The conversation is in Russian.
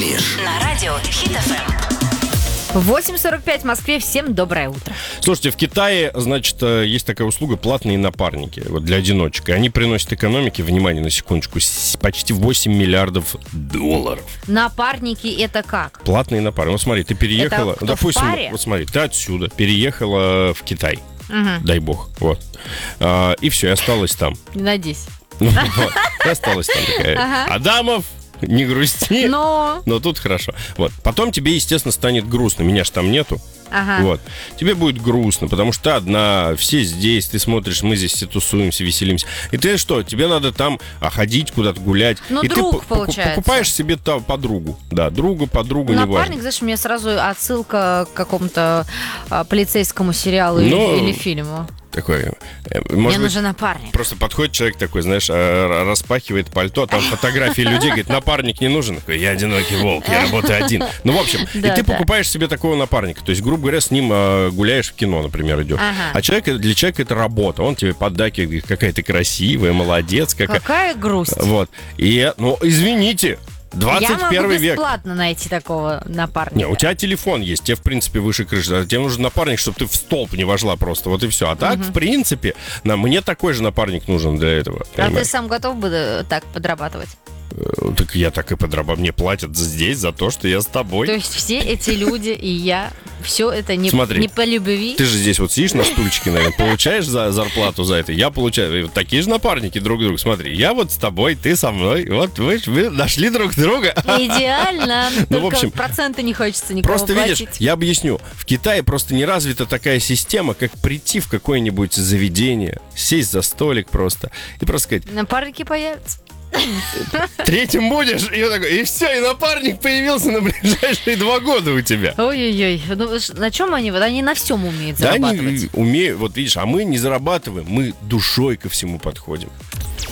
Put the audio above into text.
слушаешь На радио Хит FM. 8:45 в Москве. Всем доброе утро. Слушайте, в Китае, значит, есть такая услуга платные напарники вот для одиночек. И они приносят экономике, внимание, на секундочку, почти 8 миллиардов долларов. Напарники это как? Платные напарники. Вот смотри, ты переехала, Это кто, допустим, в паре? вот смотри, ты отсюда переехала в Китай, дай бог, вот. И все, и осталась там. Не надейся. Вот, и осталась там такая. Адамов, не грусти. Но... Но тут хорошо. Вот. Потом тебе, естественно, станет грустно. Меня ж там нету. Ага. Вот. Тебе будет грустно, потому что ты одна, все здесь, ты смотришь, мы здесь все тусуемся, веселимся. И ты что, тебе надо там ходить куда-то гулять. Ну, и друг, ты получается. покупаешь себе подругу. Да, подругу, неважно. Напарник, знаешь, мне сразу отсылка к какому-то полицейскому сериалу или фильму. Такой, Мне может быть, нужен напарник. просто подходит человек такой, знаешь, распахивает пальто, там фотографии людей, говорит, напарник не нужен. Такой, я одинокий волк, я работаю один. Ну, в общем, и ты покупаешь себе такого напарника. То есть, грубо говоря, с ним гуляешь в кино, например, идешь. Ага. А для человека это работа. Он тебе поддакивает, говорит, какая ты красивая, молодец. Какая грусть. Вот. И, ну, извините, 21 Я могу век. бесплатно найти такого напарника. Не, у тебя телефон есть, тебе, в принципе, выше крыши. А тебе нужен напарник, чтобы ты в столб не вошла просто. Вот и все. А так, в принципе, мне такой же напарник нужен для этого. А понимаешь? ты сам готов бы так подрабатывать? Так я так и подрабатываю. Мне платят здесь за то, что я с тобой. То есть все эти люди и я, все это не Смотри, по любви? Ты же здесь вот сидишь на стульчике, наверное, получаешь зарплату за это, я получаю. И вот такие же напарники друг другу. Смотри, я вот с тобой, ты со мной. Вот вы нашли друг друга. Идеально. Ну, в Только общем, проценты не хочется никого Просто платить. видишь, я объясню. В Китае просто не развита такая система, как прийти в какое-нибудь заведение, сесть за столик просто и просто сказать, Напарники появятся. третьим будешь, и все, и напарник появился на ближайшие 2 года у тебя. Ой-ой-ой. Ну, на чем они? Вот они на всем умеют Да, зарабатывать. они умеют, вот видишь, а мы не зарабатываем, мы душой ко всему подходим.